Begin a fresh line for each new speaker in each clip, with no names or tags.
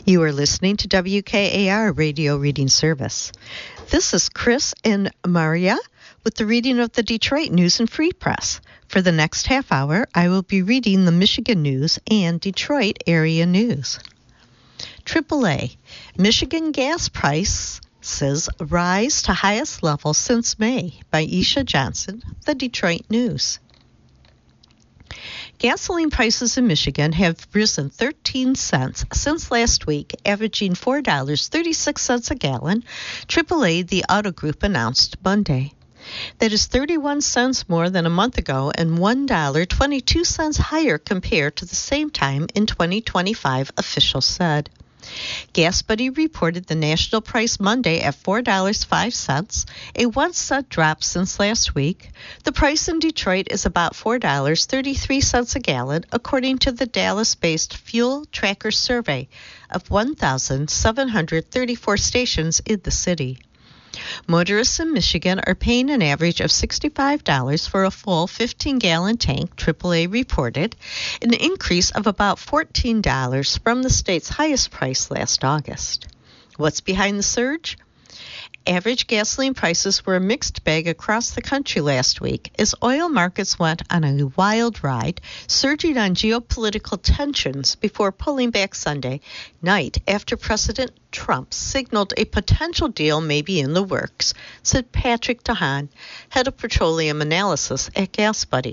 You are listening to WKAR Radio Reading Service. This is Chris and Maria with the reading of the Detroit News and Free Press. For the next half hour, I will be reading the Michigan News and Detroit area news. AAA, Michigan gas prices rise to highest level since May by Isha Johnson, the Detroit News. Gasoline prices in Michigan have risen 13 cents since last week, averaging $4.36 a gallon, AAA, the auto group, announced Monday. That is 31 cents more than a month ago and $1.22 higher compared to the same time in 2025, officials said. GasBuddy reported the national price Monday at $4.05, a 1 cent drop since last week. The price in Detroit is about $4.33 a gallon, according to the Dallas-based Fuel Tracker survey of 1,734 stations in the city. Motorists in Michigan are paying an average of $65 for a full 15-gallon tank, AAA reported, an increase of about $14 from the state's highest price last August. What's behind the surge? Average gasoline prices were a mixed bag across the country last week as oil markets went on a wild ride, surging on geopolitical tensions before pulling back Sunday night after President Trump signaled a potential deal may be in the works, said Patrick DeHaan, head of petroleum analysis at GasBuddy.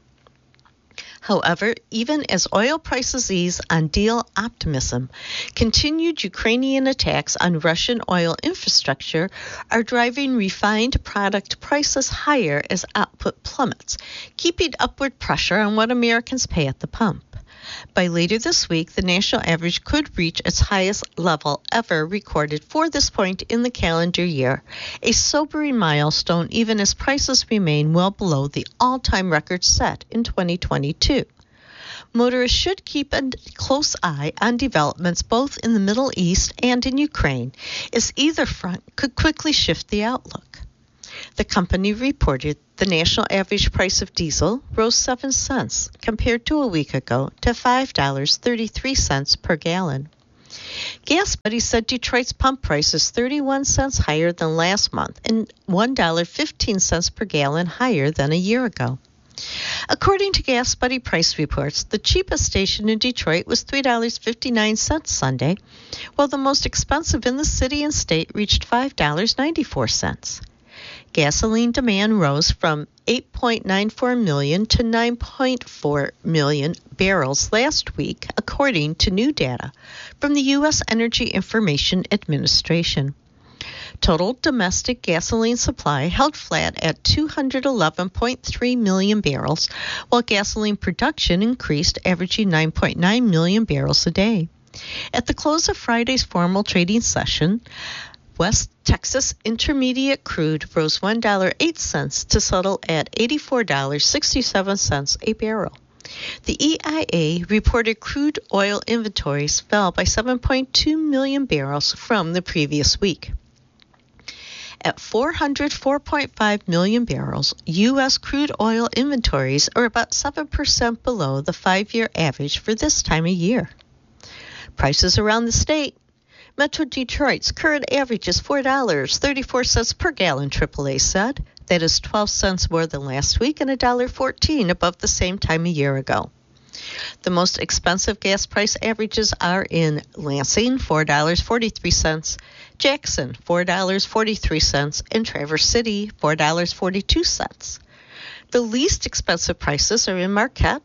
However, even as oil prices ease on deal optimism, continued Ukrainian attacks on Russian oil infrastructure are driving refined product prices higher as output plummets, keeping upward pressure on what Americans pay at the pump. By later this week, the national average could reach its highest level ever recorded for this point in the calendar year, a sobering milestone even as prices remain well below the all-time record set in 2022. Motorists should keep a close eye on developments both in the Middle East and in Ukraine, as either front could quickly shift the outlook. The company reported the national average price of diesel rose 7 cents compared to a week ago to $5.33 per gallon. GasBuddy said Detroit's pump price is 31 cents higher than last month and $1.15 per gallon higher than a year ago. According to GasBuddy price reports, the cheapest station in Detroit was $3.59 Sunday, while the most expensive in the city and state reached $5.94. Gasoline demand rose from 8.94 million to 9.4 million barrels last week, according to new data from the U.S. Energy Information Administration. Total domestic gasoline supply held flat at 211.3 million barrels, while gasoline production increased, averaging 9.9 million barrels a day. At the close of Friday's formal trading session, West Texas Intermediate crude rose $1.08 to settle at $84.67 a barrel. The EIA reported crude oil inventories fell by 7.2 million barrels from the previous week. At 404.5 million barrels, U.S. crude oil inventories are about 7% below the 5-year average for this time of year. Prices around the state. Metro Detroit's current average is $4.34 per gallon, AAA said. That is 12 cents more than last week and $1.14 above the same time a year ago. The most expensive gas price averages are in Lansing, $4.43, Jackson, $4.43, and Traverse City, $4.42. The least expensive prices are in Marquette,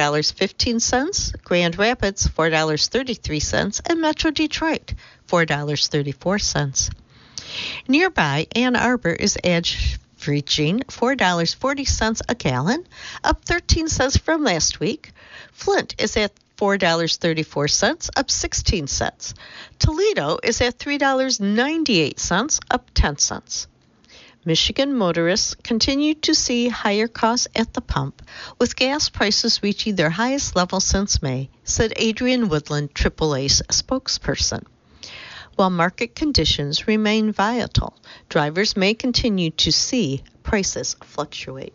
$4.15, Grand Rapids, $4.33, and Metro Detroit, $4.34. Nearby, Ann Arbor is averaging $4.40 a gallon, up 13 cents from last week. Flint is at $4.34, up 16 cents. Toledo is at $3.98, up 10 cents. Michigan motorists continue to see higher costs at the pump, with gas prices reaching their highest level since May, said Adrian Woodland, AAA's spokesperson. While market conditions remain volatile, drivers may continue to see prices fluctuate.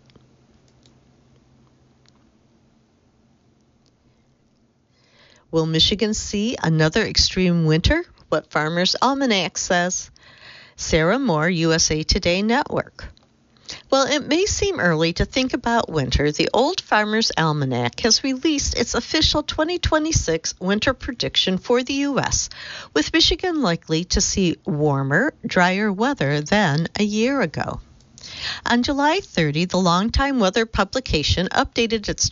Will Michigan see another extreme winter? What Farmer's Almanac says. Sarah Moore, USA Today Network. Well, it may seem early to think about winter. The Old Farmer's Almanac has released its official 2026 winter prediction for the U.S., with Michigan likely to see warmer, drier weather than a year ago. On July 30, the Longtime Weather publication updated its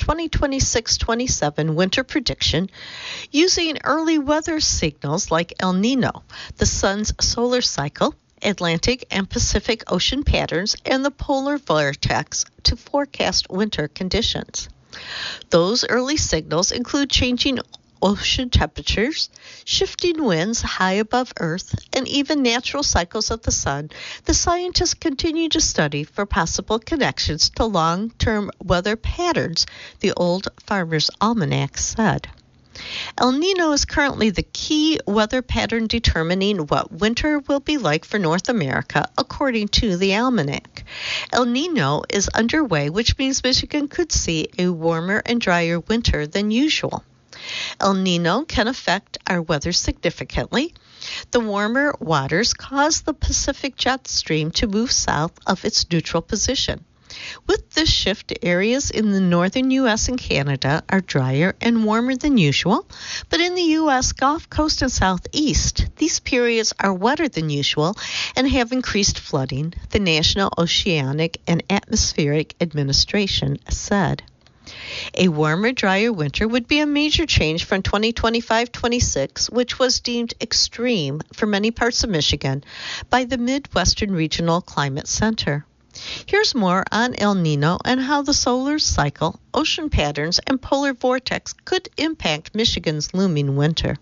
2026-27 winter prediction using early weather signals like El Nino, the sun's solar cycle, Atlantic and Pacific Ocean patterns, and the polar vortex to forecast winter conditions. Those early signals include changing ocean temperatures, shifting winds high above Earth, and even natural cycles of the sun. The scientists continue to study for possible connections to long-term weather patterns, the Old Farmer's Almanac said. El Nino is currently the key weather pattern determining what winter will be like for North America, according to the almanac. El Nino is underway, which means Michigan could see a warmer and drier winter than usual. El Nino can affect our weather significantly. The warmer waters cause the Pacific jet stream to move south of its neutral position. With this shift, areas in the northern U.S. and Canada are drier and warmer than usual, but in the U.S. Gulf Coast and Southeast, these periods are wetter than usual and have increased flooding, the National Oceanic and Atmospheric Administration said. A warmer, drier winter would be a major change from 2025-26, which was deemed extreme for many parts of Michigan by the Midwestern Regional Climate Center. Here's more on El Nino and how the solar cycle, ocean patterns, and polar vortex could impact Michigan's looming winter.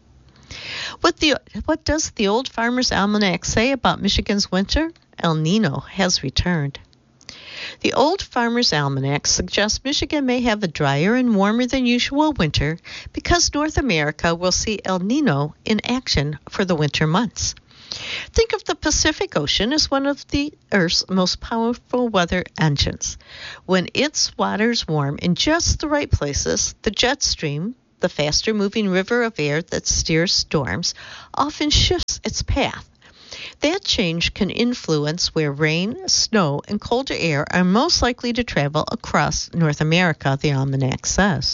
What does the Old Farmer's Almanac say about Michigan's winter? El Nino has returned. The Old Farmer's Almanac suggests Michigan may have a drier and warmer than usual winter because North America will see El Nino in action for the winter months. Think of the Pacific Ocean as one of the Earth's most powerful weather engines. When its waters warm in just the right places, the jet stream, the faster-moving river of air that steers storms, often shifts its path. That change can influence where rain, snow, and colder air are most likely to travel across North America, the almanac says.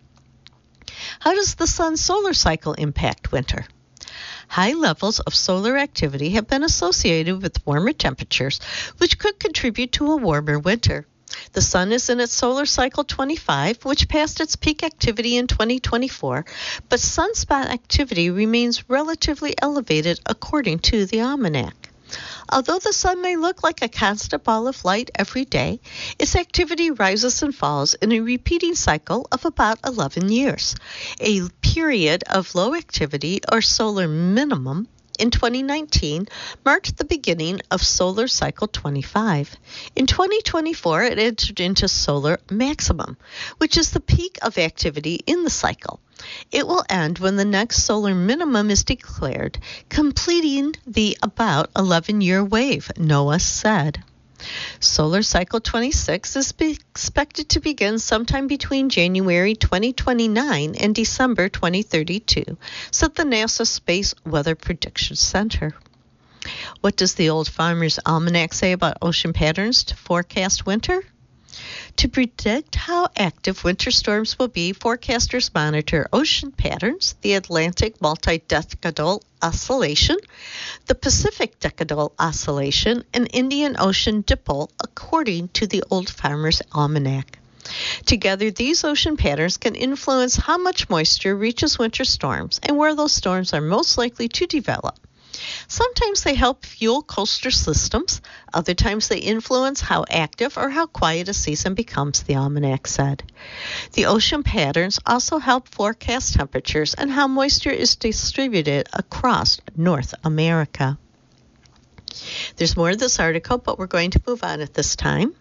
How does the sun's solar cycle impact winter? High levels of solar activity have been associated with warmer temperatures, which could contribute to a warmer winter. The sun is in its solar cycle 25, which passed its peak activity in 2024, but sunspot activity remains relatively elevated according to the almanac. Although the sun may look like a constant ball of light every day, its activity rises and falls in a repeating cycle of about 11 years. A period of low activity or solar minimum in 2019 marked the beginning of solar cycle 25. In 2024, it entered into solar maximum, which is the peak of activity in the cycle. It will end when the next solar minimum is declared, completing the about 11-year wave, NOAA said. Solar cycle 26 is expected to begin sometime between January 2029 and December 2032, said the NASA Space Weather Prediction Center. What does the Old Farmer's Almanac say about ocean patterns to forecast winter? To predict how active winter storms will be, forecasters monitor ocean patterns, the Atlantic multi-decadal oscillation, the Pacific decadal oscillation, and Indian Ocean dipole, according to the Old Farmer's Almanac. Together, these ocean patterns can influence how much moisture reaches winter storms and where those storms are most likely to develop. Sometimes they help fuel coastal systems. Other times they influence how active or how quiet a season becomes, the almanac said. The ocean patterns also help forecast temperatures and how moisture is distributed across North America. There's more of this article, but we're going to move on at this time.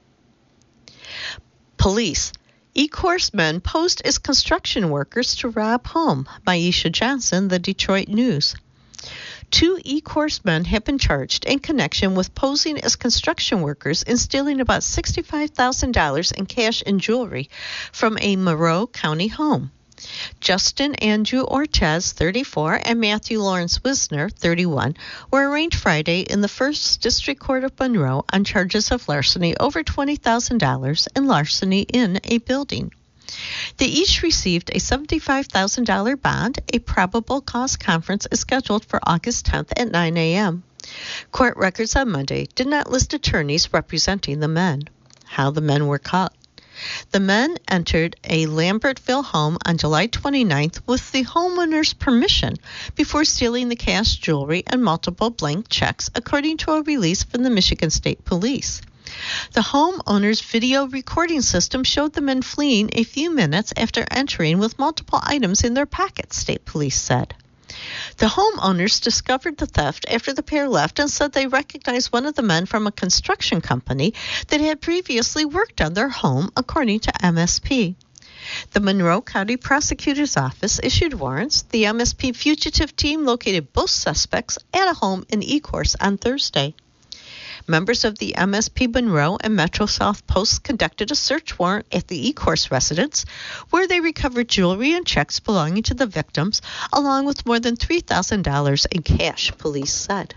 Police. E-course men posed as construction workers to rob home. Maisha Johnson, The Detroit News. 2 e-course men have been charged in connection with posing as construction workers and stealing about $65,000 in cash and jewelry from a Monroe County home. Justin Andrew Ortez, 34, and Matthew Lawrence Wisner, 31, were arraigned Friday in the First District Court of Monroe on charges of larceny over $20,000 and larceny in a building. They each received a $75,000 bond. A probable cause conference is scheduled for August 10th at 9 a.m. Court records on Monday did not list attorneys representing the men. How the men were caught. The men entered a Lambertville home on July 29th with the homeowner's permission before stealing the cash, jewelry, and multiple blank checks, according to a release from the Michigan State Police. The homeowner's video recording system showed the men fleeing a few minutes after entering with multiple items in their pockets, State Police said. The homeowners discovered the theft after the pair left and said they recognized one of the men from a construction company that had previously worked on their home, according to MSP. The Monroe County Prosecutor's Office issued warrants. The MSP fugitive team located both suspects at a home in Ecorse on Thursday. Members of the MSP Monroe and Metro South Post conducted a search warrant at the Ecorse residence, where they recovered jewelry and checks belonging to the victims, along with more than $3,000 in cash, police said.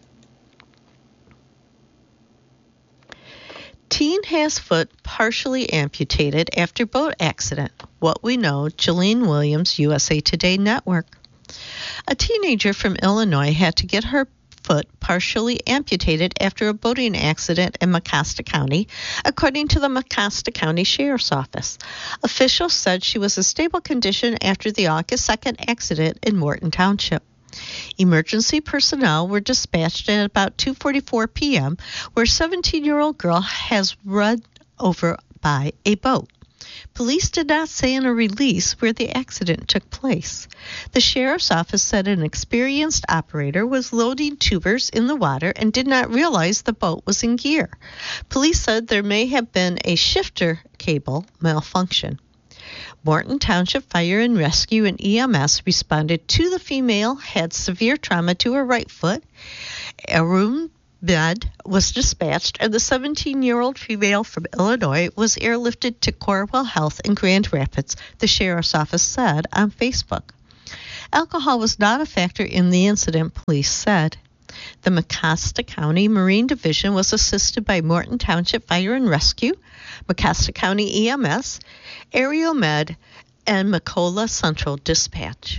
Teen has foot partially amputated after boat accident. What we know, Jillian Williams, USA Today Network. A teenager from Illinois had to get her foot partially amputated after a boating accident in Mecosta County, according to the Mecosta County Sheriff's Office. Officials said she was in stable condition after the August 2nd accident in Morton Township. Emergency personnel were dispatched at about 2:44 p.m., where a 17-year-old girl has run over by a boat. Police did not say in a release where the accident took place. The sheriff's office said an experienced operator was loading tubers in the water and did not realize the boat was in gear. Police said there may have been a shifter cable malfunction. Morton Township Fire and Rescue and EMS responded to the female had severe trauma to her right foot. A room bed was dispatched, and the 17-year-old female from Illinois was airlifted to Corewell Health in Grand Rapids, the sheriff's office said on Facebook. Alcohol was not a factor in the incident, police said. The Mecosta County Marine Division was assisted by Morton Township Fire and Rescue, Mecosta County EMS, Aerial Med, and Macola Central Dispatch.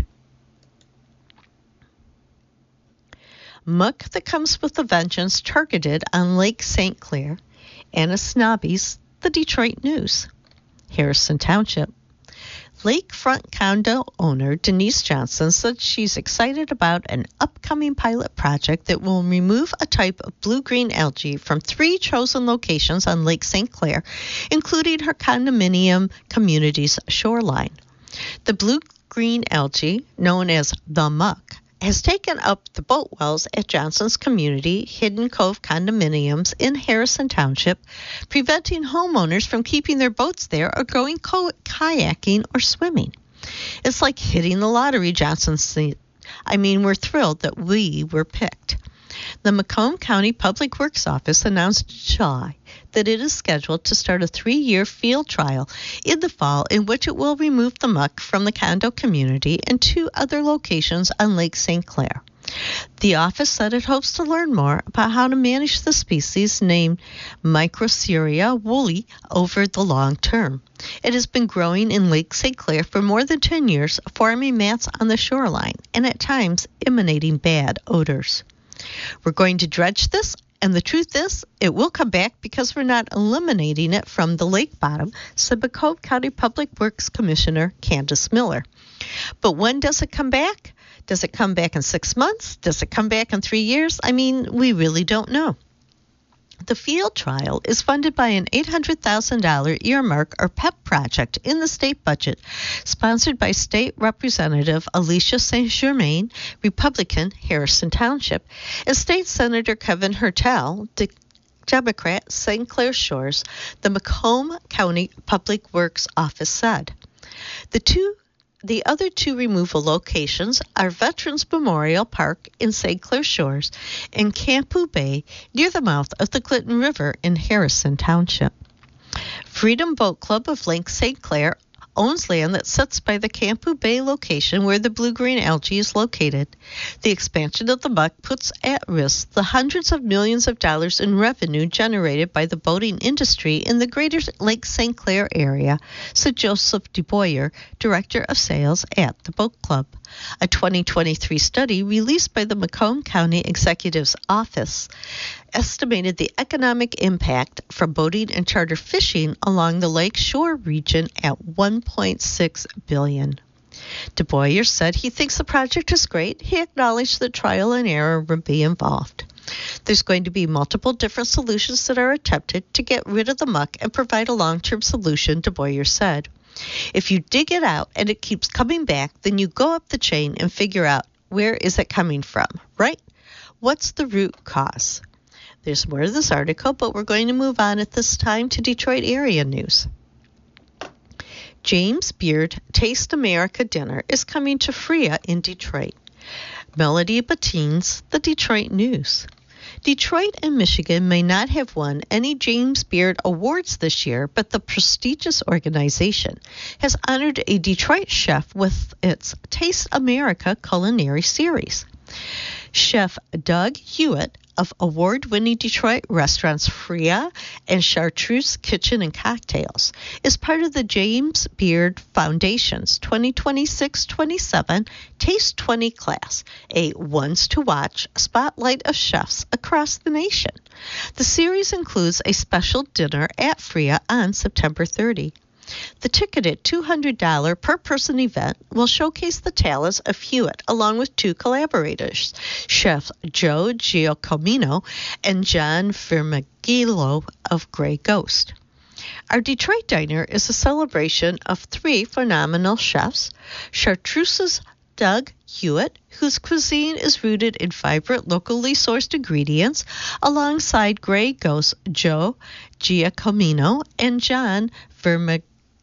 Muck that comes with a vengeance targeted on Lake St. Clair. Anna Snobbies, the Detroit News. Harrison Township. Lakefront condo owner Denise Johnson said she's excited about an upcoming pilot project that will remove a type of blue-green algae from 3 chosen locations on Lake St. Clair, including her condominium community's shoreline. The blue-green algae, known as the muck, has taken up the boat wells at Johnson's community Hidden Cove condominiums in Harrison Township, preventing homeowners from keeping their boats there or going kayaking or swimming. It's like hitting the lottery, Johnson said. We're thrilled that we were picked. The Macomb County Public Works Office announced in July that it is scheduled to start a 3-year field trial in the fall in which it will remove the muck from the condo community and 2 other locations on Lake St. Clair. The office said it hopes to learn more about how to manage the species named Microceria woolly over the long term. It has been growing in Lake St. Clair for more than 10 years, forming mats on the shoreline and at times emanating bad odors. We're going to dredge this, and the truth is, it will come back because we're not eliminating it from the lake bottom, said Macomb County Public Works Commissioner Candace Miller. But when does it come back? Does it come back in 6 months? Does it come back in 3 years? We really don't know. The field trial is funded by an $800,000 earmark or PEP project in the state budget, sponsored by State Representative Alicia St. Germain, Republican, Harrison Township, and State Senator Kevin Hertel, Democrat, St. Clair Shores, the Macomb County Public Works Office said. The other 2 removal locations are Veterans Memorial Park in St. Clair Shores and Campu Bay near the mouth of the Clinton River in Harrison Township. Freedom Boat Club of Lake St. Clair owns land that sits by the Campo Bay location where the blue-green algae is located. The expansion of the muck puts at risk the hundreds of millions of dollars in revenue generated by the boating industry in the greater Lake St. Clair area, said Joseph DeBoyer, Director of Sales at the Boat Club. A 2023 study released by the Macomb County Executive's Office estimated the economic impact from boating and charter fishing along the lake shore region at $1.6 billion. DeBoyer said he thinks the project is great. He acknowledged that trial and error would be involved. There's going to be multiple different solutions that are attempted to get rid of the muck and provide a long-term solution, DeBoyer said. If you dig it out and it keeps coming back, then you go up the chain and figure out where is it coming from, right? What's the root cause? There's more to this article, but we're going to move on at this time to Detroit area news. James Beard Taste America Dinner is coming to Freya in Detroit. Melody Bettines, the Detroit News. Detroit and Michigan may not have won any James Beard Awards this year, but the prestigious organization has honored a Detroit chef with its Taste America culinary series. Chef Doug Hewitt of award-winning Detroit restaurants Freya and Chartreuse Kitchen and Cocktails is part of the James Beard Foundation's 2026-27 Taste 20 class, a ones-to-watch spotlight of chefs across the nation. The series includes a special dinner at Freya on September 30. The ticketed $200 per-person event will showcase the talents of Hewitt along with two collaborators, Chef Joe Giacomino and John Vermigilo of Grey Ghost. Our Detroit Diner is a celebration of three phenomenal chefs, Chartreuse's Doug Hewitt, whose cuisine is rooted in vibrant, locally sourced ingredients, alongside Grey Ghost Joe Giacomino and John Vermigilo,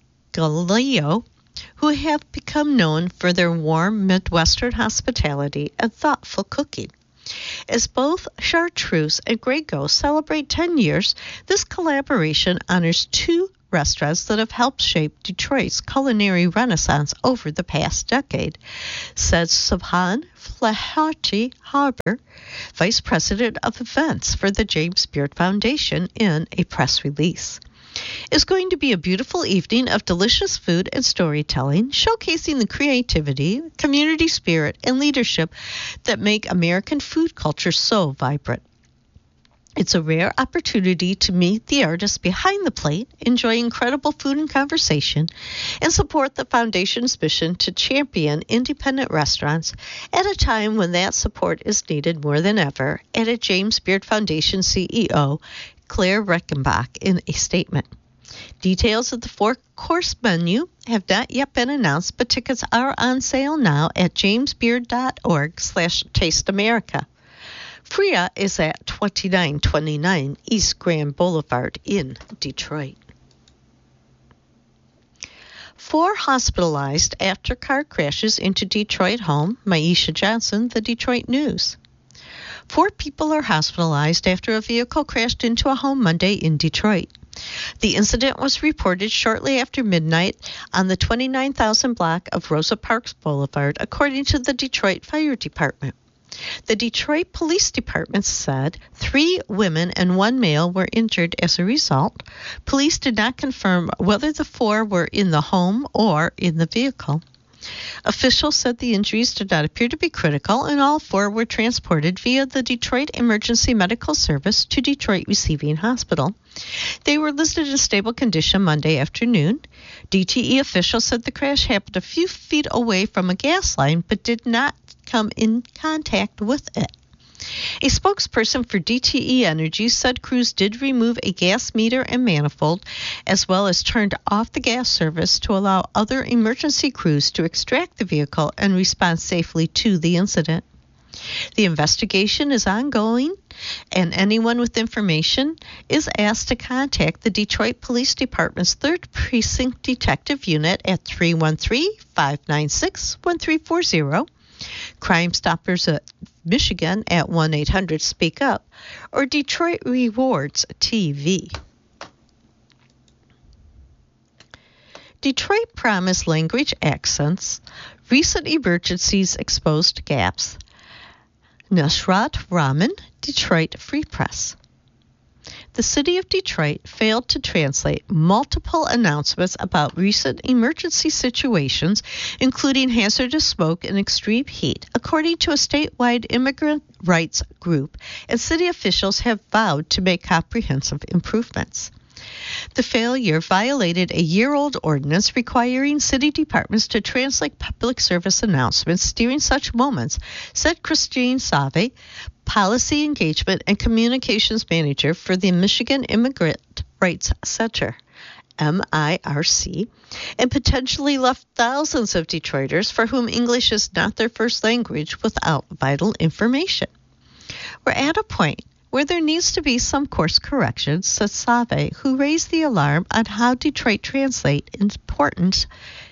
who have become known for their warm Midwestern hospitality and thoughtful cooking. As both Chartreuse and Grey Ghost celebrate 10 years, this collaboration honors two restaurants that have helped shape Detroit's culinary renaissance over the past decade, said Subhan Flaherty Harbour, Vice President of Events for the James Beard Foundation, in a press release. It's going to be a beautiful evening of delicious food and storytelling, showcasing the creativity, community spirit, and leadership that make American food culture so vibrant. It's a rare opportunity to meet the artists behind the plate, enjoy incredible food and conversation, and support the Foundation's mission to champion independent restaurants at a time when that support is needed more than ever, added James Beard Foundation CEO Claire Reckenbach in a statement. Details of the four-course menu have not yet been announced, but tickets are on sale now at jamesbeard.org/tasteamerica. Freya is at 2929 East Grand Boulevard in Detroit. 4 hospitalized after car crashes into Detroit home. Maisha Johnson, the Detroit News. 4 people are hospitalized after a vehicle crashed into a home Monday in Detroit. The incident was reported shortly after midnight on the 29,000 block of Rosa Parks Boulevard, according to the Detroit Fire Department. The Detroit Police Department said 3 women and 1 male were injured as a result. Police did not confirm whether the 4 were in the home or in the vehicle. Officials said the injuries did not appear to be critical, and all 4 were transported via the Detroit Emergency Medical Service to Detroit Receiving Hospital. They were listed in stable condition Monday afternoon. DTE officials said the crash happened a few feet away from a gas line, but did not come in contact with it. A spokesperson for DTE Energy said crews did remove a gas meter and manifold, as well as turned off the gas service to allow other emergency crews to extract the vehicle and respond safely to the incident. The investigation is ongoing, and anyone with information is asked to contact the Detroit Police Department's 3rd Precinct Detective Unit at 313-596-1340, Crime Stoppers of Michigan at 1-800-SPEAK-UP, or Detroit Rewards TV. Detroit promised language accents, recent emergencies exposed gaps. Nusrat Rahman, Detroit Free Press. The city of Detroit failed to translate multiple announcements about recent emergency situations, including hazardous smoke and extreme heat, according to a statewide immigrant rights group, and city officials have vowed to make comprehensive improvements. The failure violated a year-old ordinance requiring city departments to translate public service announcements during such moments, said Christine Save, Policy Engagement and Communications Manager for the Michigan Immigrant Rights Center, MIRC, and potentially left thousands of Detroiters for whom English is not their first language without vital information. We're at a point where there needs to be some course correction, said Save, who raised the alarm on how Detroit translate important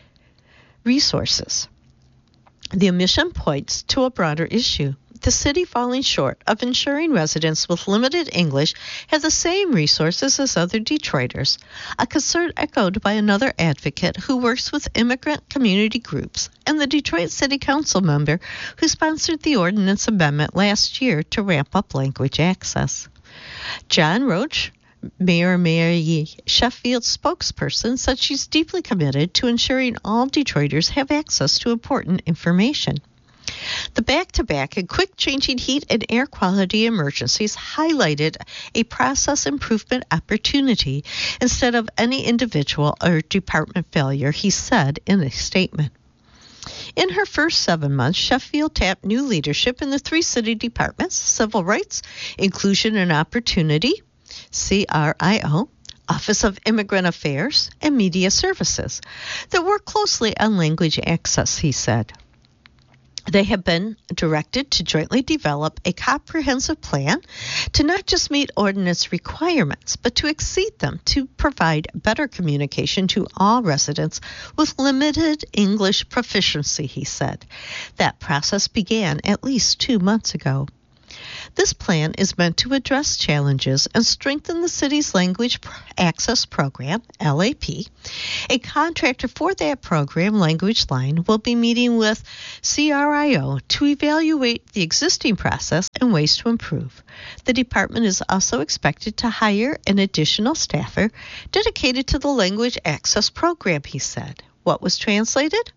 resources. The omission points to a broader issue. The city falling short of ensuring residents with limited English have the same resources as other Detroiters, a concern echoed by another advocate who works with immigrant community groups and the Detroit City Council member who sponsored the ordinance amendment last year to ramp up language access. John Roach, Mayor Mary Sheffield's spokesperson, said she's deeply committed to ensuring all Detroiters have access to important information. The back-to-back and quick-changing heat and air quality emergencies highlighted a process improvement opportunity instead of any individual or department failure, he said in a statement. In her first 7 months, Sheffield tapped new leadership in the 3 city departments: Civil Rights, Inclusion and Opportunity, CRIO, Office of Immigrant Affairs, and Media Services, that work closely on language access, he said. They have been directed to jointly develop a comprehensive plan to not just meet ordinance requirements, but to exceed them to provide better communication to all residents with limited English proficiency, he said. That process began at least 2 months ago. This plan is meant to address challenges and strengthen the city's Language Access Program, LAP. A contractor for that program, Language Line, will be meeting with CRIO to evaluate the existing process and ways to improve. The department is also expected to hire an additional staffer dedicated to the Language Access Program, he said. What was translated?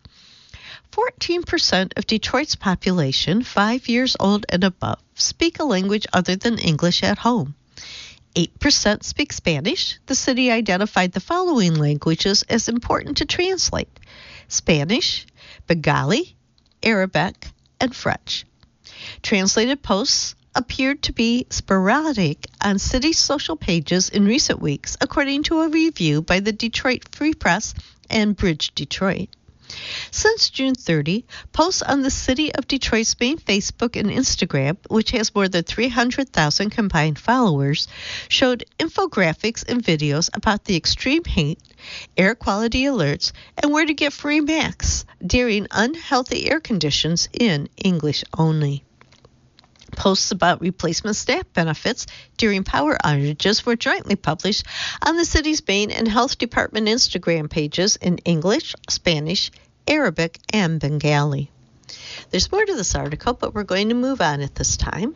14% of Detroit's population, 5 years old and above, speak a language other than English at home. 8% speak Spanish. The city identified the following languages as important to translate: Spanish, Bengali, Arabic, and French. Translated posts appeared to be sporadic on city social pages in recent weeks, according to a review by the Detroit Free Press and Bridge Detroit. Since June 30, posts on the City of Detroit's main Facebook and Instagram, which has more than 300,000 combined followers, showed infographics and videos about the extreme heat, air quality alerts, and where to get free masks during unhealthy air conditions in English only. Posts about replacement staff benefits during power outages were jointly published on the city's main and health department Instagram pages in English, Spanish, Arabic, and Bengali. There's more to this article, but we're going to move on at this time.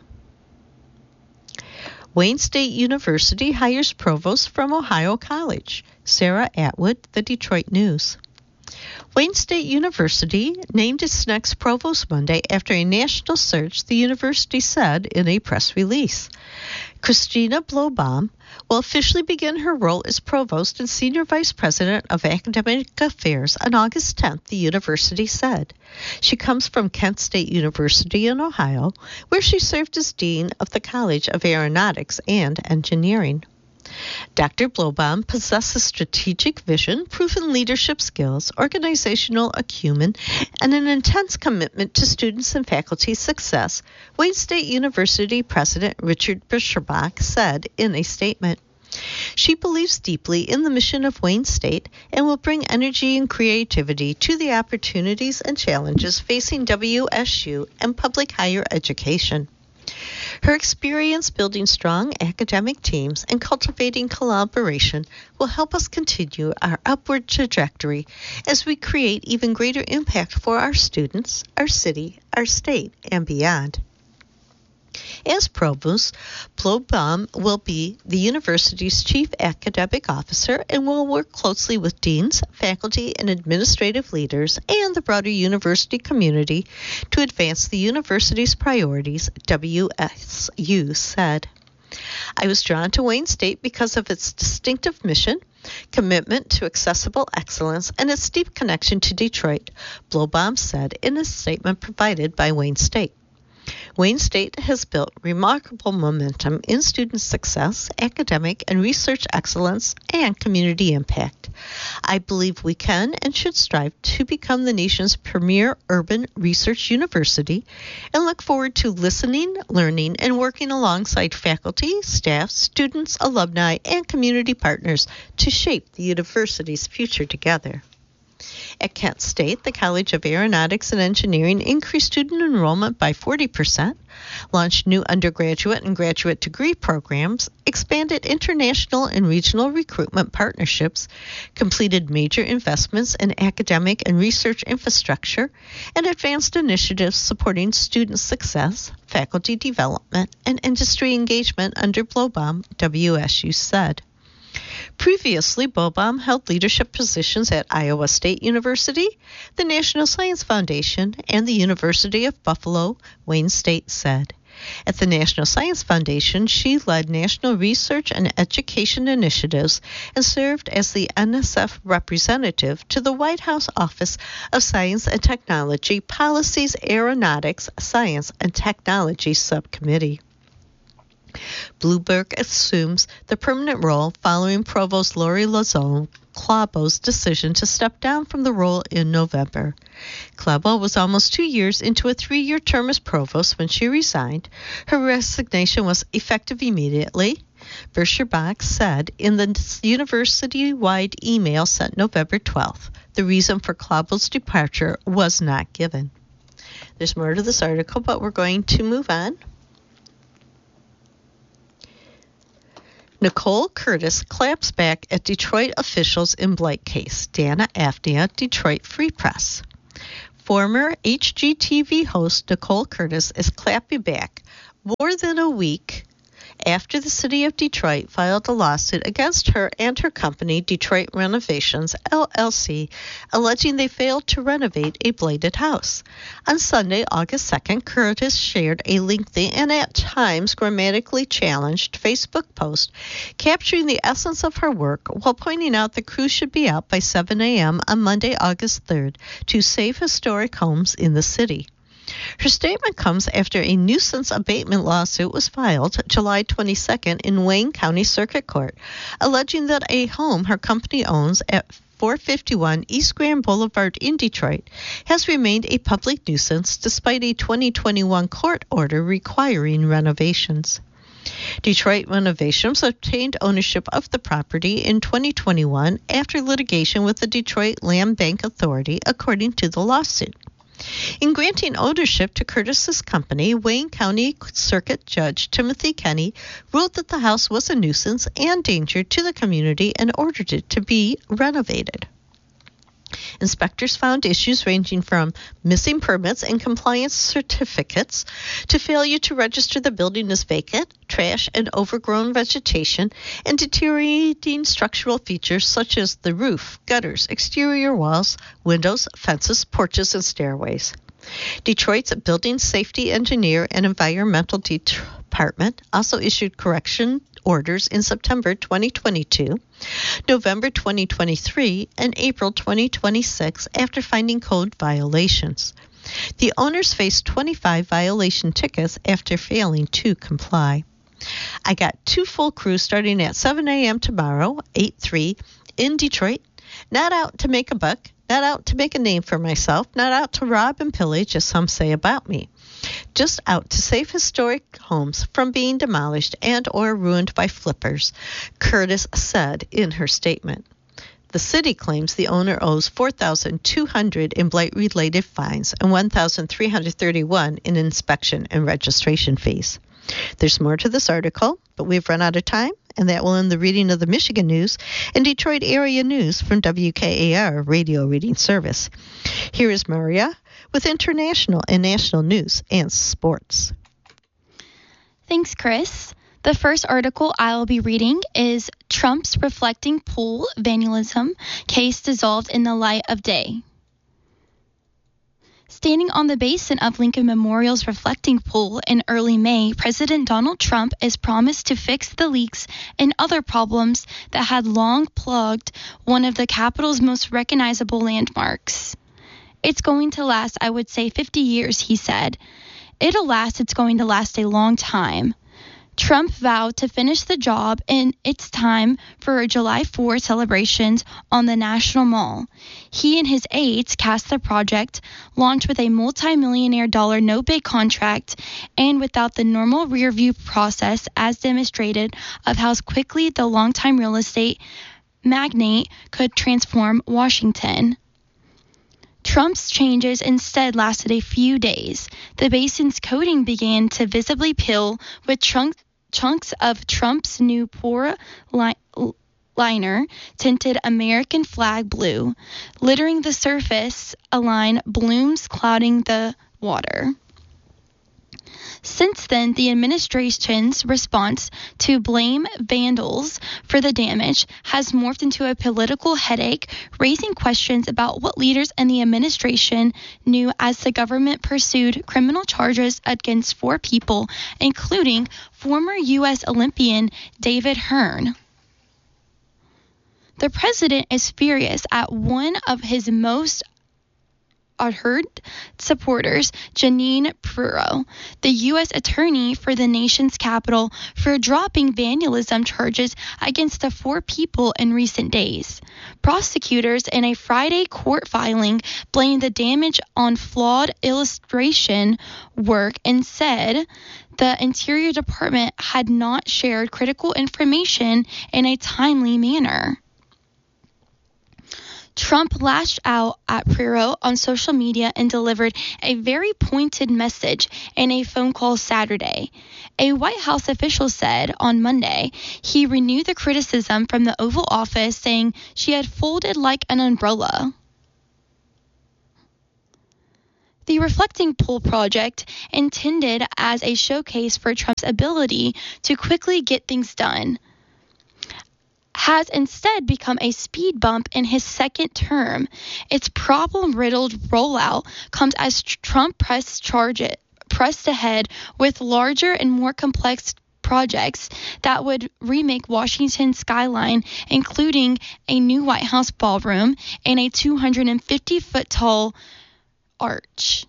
Wayne State University hires provost from Ohio College. Sarah Atwood, The Detroit News. Wayne State University named its next provost Monday after a national search, the university said in a press release. Christina Blowbaum will officially begin her role as provost and senior vice president of academic affairs on August 10th, the university said. She comes from Kent State University in Ohio, where she served as dean of the College of Aeronautics and Engineering. Dr. Blowbaum possesses strategic vision, proven leadership skills, organizational acumen, and an intense commitment to students and faculty success, Wayne State University President Richard Bischerbach said in a statement. She believes deeply in the mission of Wayne State and will bring energy and creativity to the opportunities and challenges facing WSU and public higher education. Her experience building strong academic teams and cultivating collaboration will help us continue our upward trajectory as we create even greater impact for our students, our city, our state, and beyond. As provost, Blobbaum will be the university's chief academic officer and will work closely with deans, faculty, and administrative leaders and the broader university community to advance the university's priorities, WSU said. I was drawn to Wayne State because of its distinctive mission, commitment to accessible excellence, and its deep connection to Detroit, Blobbaum said in a statement provided by Wayne State. Wayne State has built remarkable momentum in student success, academic and research excellence, and community impact. I believe we can and should strive to become the nation's premier urban research university and look forward to listening, learning, and working alongside faculty, staff, students, alumni, and community partners to shape the university's future together. At Kent State, the College of Aeronautics and Engineering increased student enrollment by 40%, launched new undergraduate and graduate degree programs, expanded international and regional recruitment partnerships, completed major investments in academic and research infrastructure, and advanced initiatives supporting student success, faculty development, and industry engagement under Blobbaum, WSU said. Previously, Blobbaum held leadership positions at Iowa State University, the National Science Foundation, and the University of Buffalo, Wayne State said. At the National Science Foundation, she led national research and education initiatives and served as the NSF representative to the White House Office of Science and Technology Policy's Aeronautics, Science, and Technology Subcommittee. Bloomberg assumes the permanent role following Provost Lori Lazone Clabo's decision to step down from the role in November. Clabo was almost 2 years into a 3-year term as provost when she resigned. Her resignation was effective immediately, Bersherbach said in the university-wide email sent November 12th. The reason for Clabo's departure was not given. There's more to this article, but we're going to move on. Nicole Curtis claps back at Detroit officials in Blight case. Dana Afnia, Detroit Free Press. Former HGTV host Nicole Curtis is clapping back more than a week after the city of Detroit filed a lawsuit against her and her company, Detroit Renovations, LLC, alleging they failed to renovate a blighted house. On Sunday, August 2nd, Curtis shared a lengthy and at times grammatically challenged Facebook post capturing the essence of her work while pointing out the crew should be out by 7 a.m. on Monday, August 3rd to save historic homes in the city. Her statement comes after a nuisance abatement lawsuit was filed July 22nd in Wayne County Circuit Court, alleging that a home her company owns at 451 East Grand Boulevard in Detroit has remained a public nuisance despite a 2021 court order requiring renovations. Detroit Renovations obtained ownership of the property in 2021 after litigation with the Detroit Land Bank Authority, according to the lawsuit. In granting ownership to Curtis's company, Wayne County Circuit Judge Timothy Kenny ruled that the house was a nuisance and danger to the community and ordered it to be renovated. Inspectors found issues ranging from missing permits and compliance certificates to failure to register the building as vacant, trash and overgrown vegetation, and deteriorating structural features such as the roof, gutters, exterior walls, windows, fences, porches, and stairways. Detroit's Building Safety Engineer and Environmental Department also issued correction orders in September 2022, November 2023, and April 2026 after finding code violations. The owners faced 25 violation tickets after failing to comply. I got 2 full crews starting at 7 a.m. tomorrow, 8-3, in Detroit, not out to make a buck, not out to make a name for myself, not out to rob and pillage, as some say about me. Just out to save historic homes from being demolished and or ruined by flippers, Curtis said in her statement. The city claims the owner owes $4,200 in blight-related fines and $1,331 in inspection and registration fees. There's more to this article, but we've run out of time, and that will end the reading of the Michigan News and Detroit area news from WKAR Radio Reading Service. Here is Maria with international and national news and sports.
Thanks, Chris. The first article I'll be reading is Trump's Reflecting Pool Vandalism Case Dissolved in the Light of Day. Standing on the basin of Lincoln Memorial's Reflecting Pool in early May, President Donald Trump is promised to fix the leaks and other problems that had long plagued one of the Capitol's most recognizable landmarks. It's going to last, I would say, 50 years, he said. It's going to last a long time. Trump vowed to finish the job, and it's time for July 4 celebrations on the National Mall. He and his aides cast the project, launched with a multi-millionaire dollar no-bid contract, and without the normal rear-view process as demonstrated of how quickly the longtime real estate magnate could transform Washington. Trump's changes instead lasted a few days. The basin's coating began to visibly peel with chunks of Trump's new pour liner tinted American flag blue, littering the surface, a line blooms clouding the water. Since then, the administration's response to blame vandals for the damage has morphed into a political headache, raising questions about what leaders in the administration knew as the government pursued criminal charges against 4 people, including former U.S. Olympian David Hearn. The president is furious at one of his most ardent supporters, Jeanine Pirro, the U.S. attorney for the nation's capital, for dropping vandalism charges against the 4 people in recent days. Prosecutors in a Friday court filing blamed the damage on flawed illustration work and said the Interior Department had not shared critical information in a timely manner. Trump lashed out at Pirro on social media and delivered a very pointed message in a phone call Saturday. A White House official said on Monday he renewed the criticism from the Oval Office, saying she had folded like an umbrella. The Reflecting Pool project, intended as a showcase for Trump's ability to quickly get things done, has instead become a speed bump in his second term. Its problem-riddled rollout comes as Trump pressed ahead with larger and more complex projects that would remake Washington's skyline, including a new White House ballroom and a 250-foot-tall arch.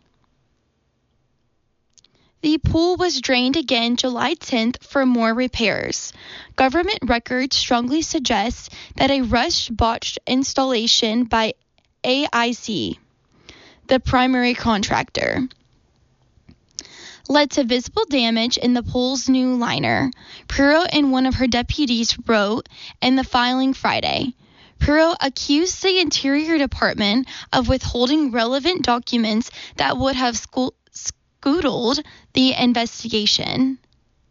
The pool was drained again July 10th for more repairs. Government records strongly suggest that a rushed, botched installation by AIC, the primary contractor, led to visible damage in the pool's new liner. Pirro and one of her deputies wrote in the filing Friday. Pirro accused the Interior Department of withholding relevant documents that would have scuttled the investigation.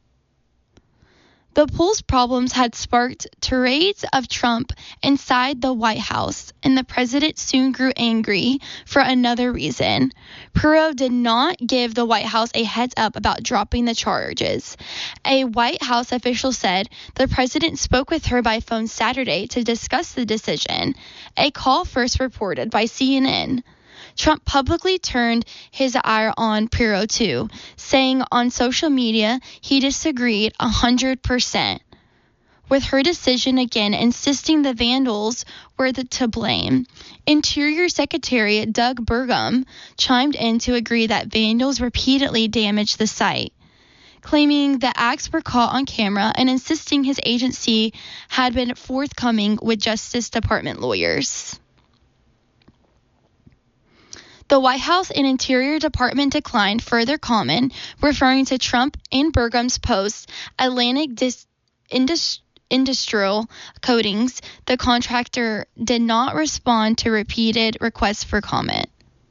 The pool's problems had sparked tirades of Trump inside the White House, and the president soon grew angry for another reason. Pirro did not give the White House a heads up about dropping the charges. A White House official said the president spoke with her by phone Saturday to discuss the decision, a call first reported by CNN. Trump publicly turned his ire on Pirro too, saying on social media he disagreed 100% with her decision, again insisting the vandals were to blame. Interior Secretary Doug Burgum chimed in to agree that vandals repeatedly damaged the site, claiming the acts were caught on camera and insisting his agency had been forthcoming with Justice Department lawyers. The White House and Interior Department declined further comment, referring to Trump and Burgum's post. Atlantic industrial coatings, the contractor did not respond to repeated requests for comment.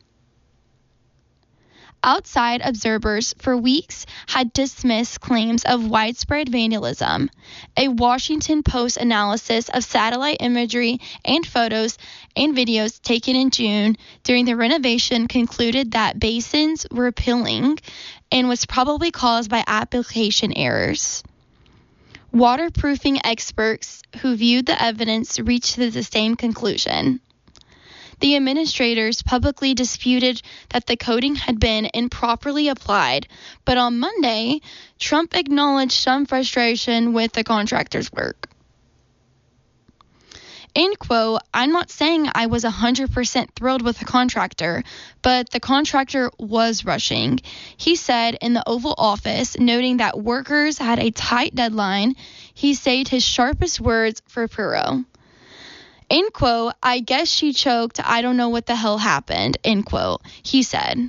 Outside observers for weeks had dismissed claims of widespread vandalism. A Washington Post analysis of satellite imagery and photos and videos taken in June during the renovation concluded that basins were peeling and was probably caused by application errors. Waterproofing experts who viewed the evidence reached the same conclusion. The administrators publicly disputed that the coating had been improperly applied, but on Monday, Trump acknowledged some frustration with the contractor's work. End quote, I'm not saying I was 100% thrilled with the contractor, but the contractor was rushing, he said in the Oval Office, noting that workers had a tight deadline. He saved his sharpest words for Puro. End quote, I guess she choked. I don't know what the hell happened, end quote, he said.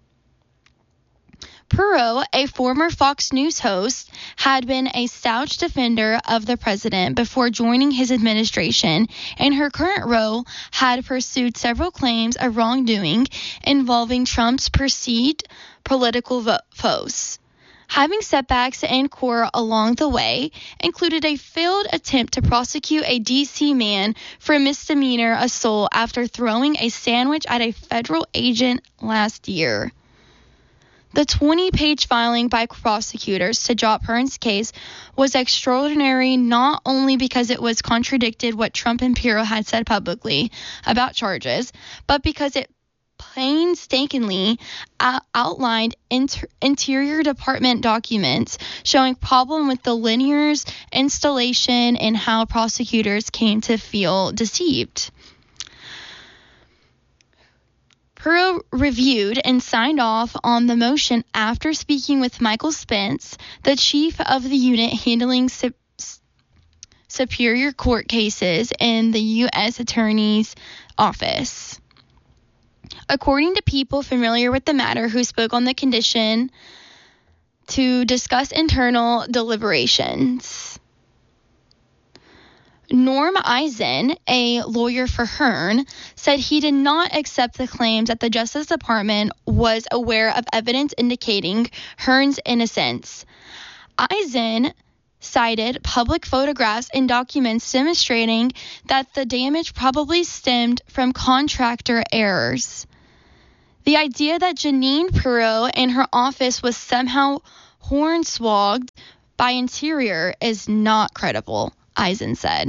Puro, a former Fox News host, had been a staunch defender of the president before joining his administration, and her current role had pursued several claims of wrongdoing involving Trump's perceived political foes. Having setbacks in court along the way included a failed attempt to prosecute a D.C. man for misdemeanor assault after throwing a sandwich at a federal agent last year. The 20-page filing by prosecutors to drop Hearn's case was extraordinary not only because it was contradicted what Trump and Puro had said publicly about charges, but because it painstakingly outlined Interior Department documents showing problem with the linear's installation and how prosecutors came to feel deceived. Puro reviewed and signed off on the motion after speaking with Michael Spence, the chief of the unit handling superior court cases in the U.S. Attorney's Office. According to people familiar with the matter who spoke on the condition to discuss internal deliberations. Norm Eisen, a lawyer for Hearn, said he did not accept the claims that the Justice Department was aware of evidence indicating Hearn's innocence. Eisen cited public photographs and documents demonstrating that the damage probably stemmed from contractor errors. The idea that Jeanine Pirro and her office was somehow hornswogged by Interior is not credible, Eisen said.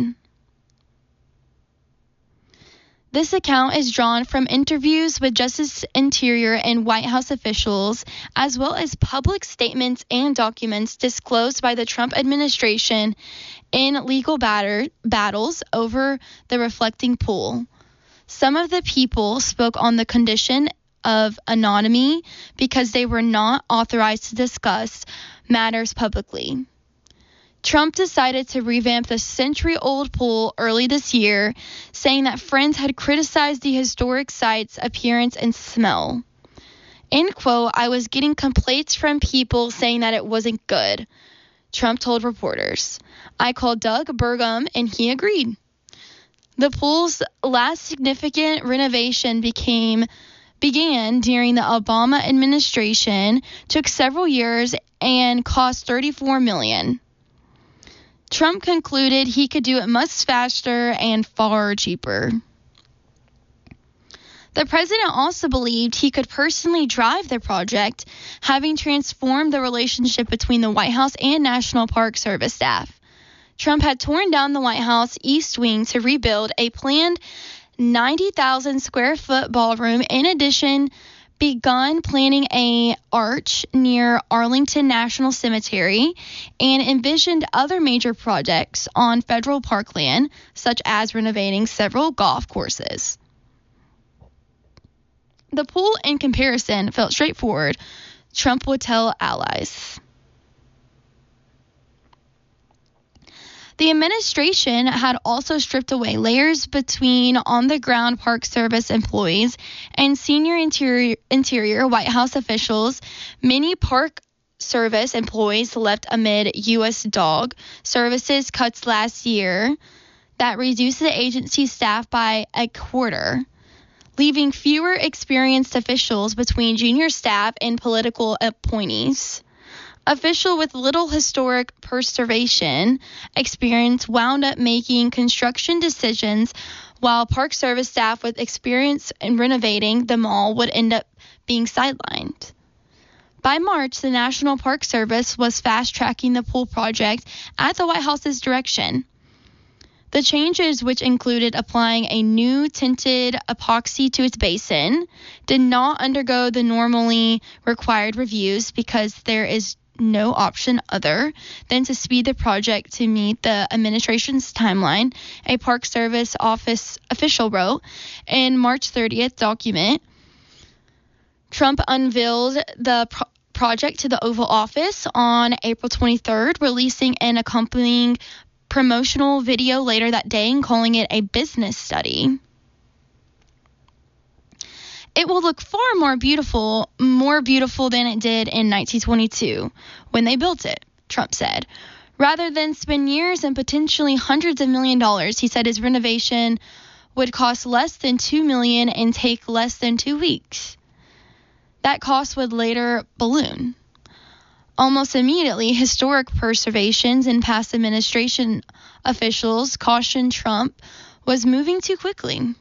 This account is drawn from interviews with Justice Interior and White House officials, as well as public statements and documents disclosed by the Trump administration in legal battles over the reflecting pool. Some of the people spoke on the condition of anonymity because they were not authorized to discuss matters publicly. Trump decided to revamp the century-old pool early this year, saying that friends had criticized the historic site's appearance and smell. End quote, I was getting complaints from people saying that it wasn't good, Trump told reporters. I called Doug Burgum and he agreed. The pool's last significant renovation began during the Obama administration, took several years, and cost $34 million. Trump concluded he could do it much faster and far cheaper. The president also believed he could personally drive the project, having transformed the relationship between the White House and National Park Service staff. Trump had torn down the White House East Wing to rebuild a planned 90,000 square foot ballroom. In addition, begun planning an arch near Arlington National Cemetery and envisioned other major projects on federal parkland, such as renovating several golf courses. The pool, in comparison, felt straightforward, Trump would tell allies. The administration had also stripped away layers between on-the-ground Park Service employees and senior interior White House officials. Many park Service employees left amid U.S. dog services cuts last year that reduced the agency's staff by a quarter, leaving fewer experienced officials between junior staff and political appointees. Official with little historic preservation experience wound up making construction decisions, while Park Service staff with experience in renovating the mall would end up being sidelined. By March, the National Park Service was fast-tracking the pool project at the White House's direction. The changes, which included applying a new tinted epoxy to its basin, did not undergo the normally required reviews because there is no option other than to speed the project to meet the administration's timeline, a Park Service office official wrote in March 30th document. Trump unveiled the project to the Oval Office on April 23rd, releasing an accompanying promotional video later that day and calling it a business study. It will look far more beautiful than it did in 1922 when they built it, Trump said. Rather than spend years and potentially hundreds of millions of dollars, he said his renovation would cost less than $2 million and take less than 2 weeks. That cost would later balloon. Almost immediately, historic preservations and past administration officials cautioned Trump was moving too quickly.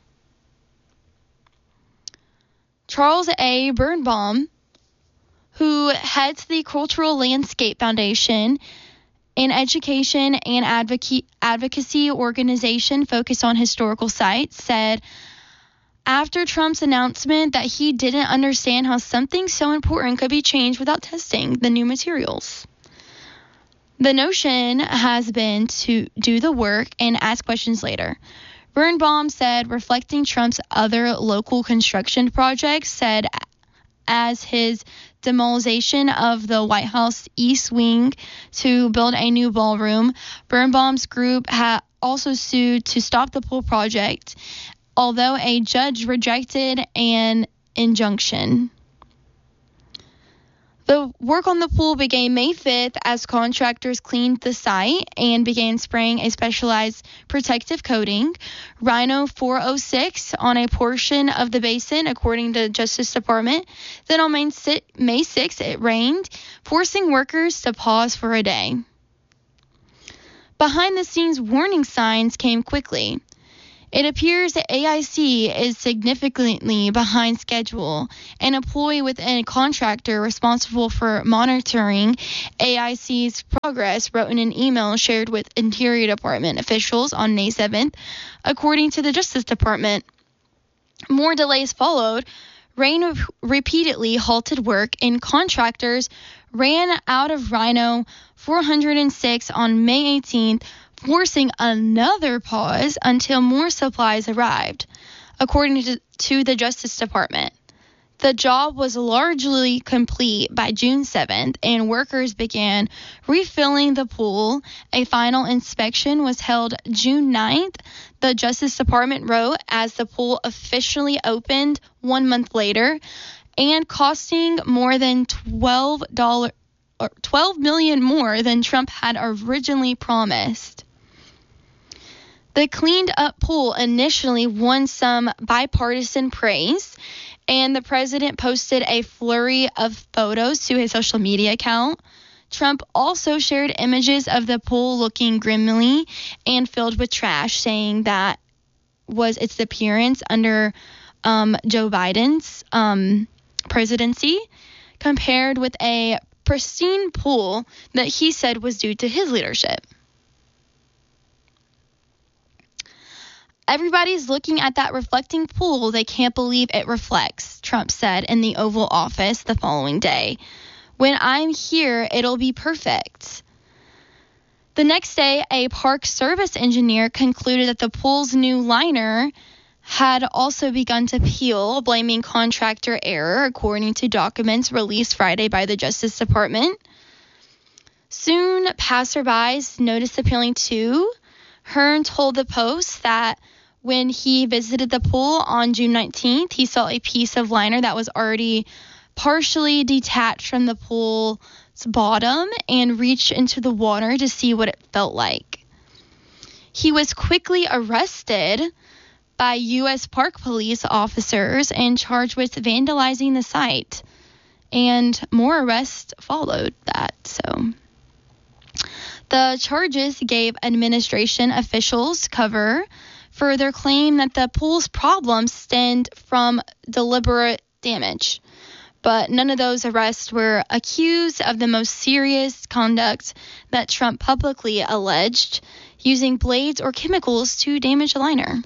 Charles A. Birnbaum, who heads the Cultural Landscape Foundation, an education and advocacy organization focused on historical sites, said after Trump's announcement that he didn't understand how something so important could be changed without testing the new materials. The notion has been to do the work and ask questions later. Birnbaum said, reflecting Trump's other local construction projects, said as his demolition of the White House East Wing to build a new ballroom, Birnbaum's group had also sued to stop the pool project, although a judge rejected an injunction. The work on the pool began May 5th as contractors cleaned the site and began spraying a specialized protective coating, Rhino 406, on a portion of the basin, according to the Justice Department. Then on May 6th, it rained, forcing workers to pause for a day. Behind-the-scenes warning signs came quickly. It appears that AIC is significantly behind schedule. An employee within a contractor responsible for monitoring AIC's progress wrote in an email shared with Interior Department officials on May 7th, according to the Justice Department. More delays followed. Rain repeatedly halted work, and contractors ran out of Rhino 406 on May 18th, forcing another pause until more supplies arrived, according to the Justice Department. The job was largely complete by June 7th, and workers began refilling the pool. A final inspection was held June 9th, the Justice Department wrote, as the pool officially opened 1 month later, and costing more than $12 million more than Trump had originally promised. The cleaned-up pool initially won some bipartisan praise, and the president posted a flurry of photos to his social media account. Trump also shared images of the pool looking grimly and filled with trash, saying that was its appearance under Joe Biden's presidency, compared with a pristine pool that he said was due to his leadership. Everybody's looking at that reflecting pool. They can't believe it reflects, Trump said in the Oval Office the following day. When I'm here, it'll be perfect. The next day, a Park Service engineer concluded that the pool's new liner had also begun to peel, blaming contractor error, according to documents released Friday by the Justice Department. Soon, passerbys noticed the peeling too. Hearn told the Post that when he visited the pool on June 19th, he saw a piece of liner that was already partially detached from the pool bottom and reached into the water to see what it felt like. He was quickly arrested by U.S. Park Police officers and charged with vandalizing the site. And more arrests followed that. So the charges gave administration officials cover for their claim that the pool's problems stemmed from deliberate damage. But none of those arrests were accused of the most serious conduct that Trump publicly alleged, using blades or chemicals to damage the liner.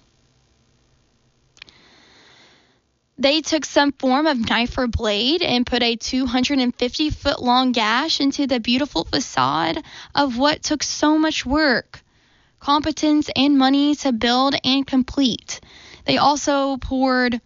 They took some form of knife or blade and put a 250-foot-long gash into the beautiful facade of what took so much work, competence, and money to build and complete. They also poured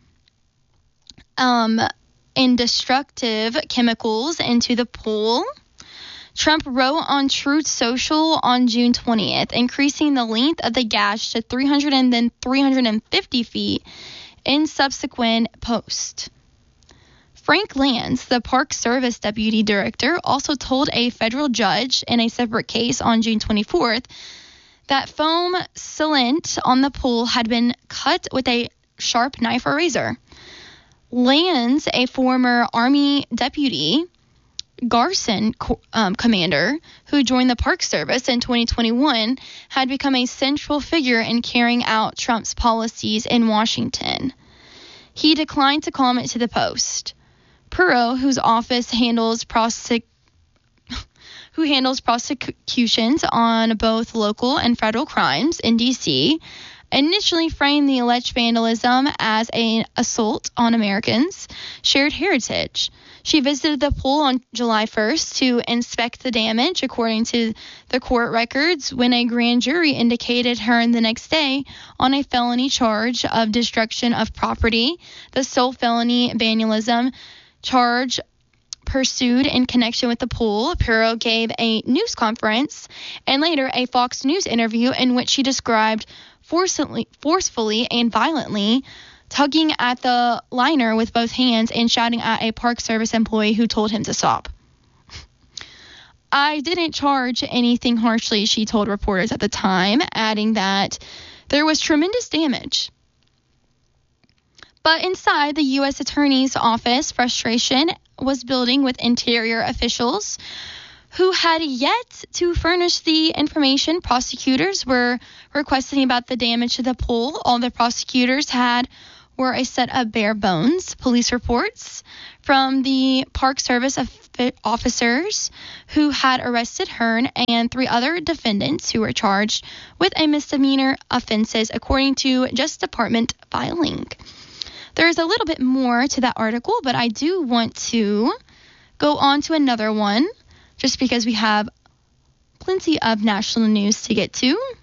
destructive chemicals into the pool. Trump wrote on Truth Social on June 20th, increasing the length of the gash to 300 and then 350 feet in subsequent posts. Frank Lands, the Park Service Deputy Director, also told a federal judge in a separate case on June 24th that foam sealant on the pool had been cut with a sharp knife or razor. Lands, a former Army deputy, Garrison commander, who joined the Park Service in 2021, had become a central figure in carrying out Trump's policies in Washington. He declined to comment to the Post. Perot, whose office handles prosecutions on both local and federal crimes in D.C., initially framed the alleged vandalism as an assault on Americans' shared heritage. She visited the pool on July 1st to inspect the damage, according to the court records, when a grand jury indicated her the next day on a felony charge of destruction of property, the sole felony vandalism charge pursued in connection with the pool. Perot gave a news conference and later a Fox News interview in which she described forcefully and violently tugging at the liner with both hands and shouting at a Park Service employee who told him to stop. I didn't charge anything harshly, she told reporters at the time, adding that there was tremendous damage. But inside the U.S. Attorney's Office, frustration was building with interior officials who had yet to furnish the information prosecutors were requesting about the damage to the pool. All the prosecutors had were a set of bare bones police reports from the Park Service officers who had arrested Hearn and 3 other defendants who were charged with a misdemeanor offenses, according to Justice Department filing. There's a little bit more to that article, but I do want to go on to another one, just because we have plenty of national news to get to.